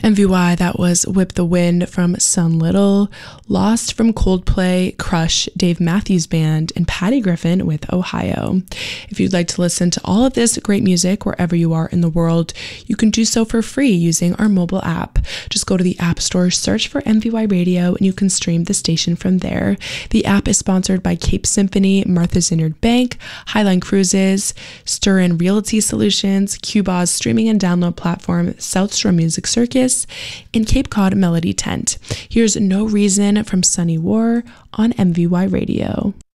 MVY, that was Whip the Wind from Sun Little, Lost from Coldplay, Crush, Dave Matthews Band, and Patty Griffin with Ohio. If you'd like to listen to all of this great music wherever you are in the world, you can do so for free using our mobile app. Just go to the App Store, search for MVY Radio, and you can stream the station from there. The app is sponsored by Cape Symphony, Martha's Vineyard Bank, Highline Cruises, Stir-In Realty Solutions, Cuba's streaming and download platform, South Shore Music Circus, in Cape Cod Melody Tent. Here's No Reason from Sunny War on MVY Radio.